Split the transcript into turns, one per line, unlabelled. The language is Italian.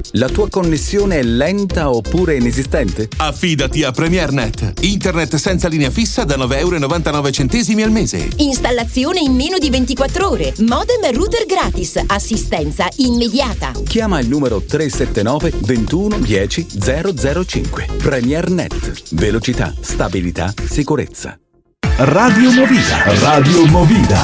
La tua connessione è lenta oppure inesistente?
Affidati a PremierNet. Internet senza linea fissa da €9,99 al mese.
Installazione in meno di 24 ore. Modem e router gratis. Assistenza immediata.
Chiama il numero 379 21 10 005. PremierNet. Velocità, stabilità, sicurezza.
Radio Movida. Radio Movida.